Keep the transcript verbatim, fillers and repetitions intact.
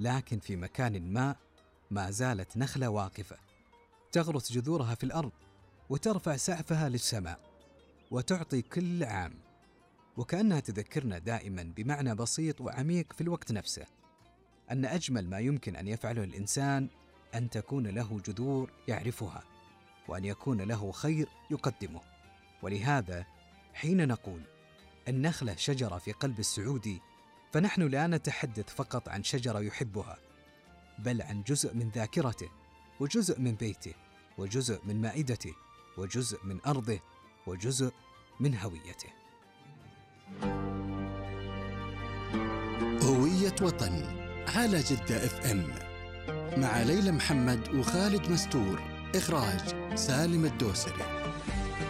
لكن في مكان ما ما زالت نخلة واقفة تغرس جذورها في الأرض وترفع سعفها للسماء وتعطي كل عام، وكأنها تذكرنا دائما بمعنى بسيط وعميق في الوقت نفسه، أن أجمل ما يمكن أن يفعله الإنسان أن تكون له جذور يعرفها، وأن يكون له خير يقدمه. ولهذا حين نقول النخلة شجرة في قلب السعودي، فنحن لا نتحدث فقط عن شجرة يحبها، بل عن جزء من ذاكرته، وجزء من بيته، وجزء من مائدته، وجزء من أرضه، وجزء من هويته. هوية وطن على جدة اف ام مع ليلى محمد وخالد مستور. إخراج سالم الدوسري.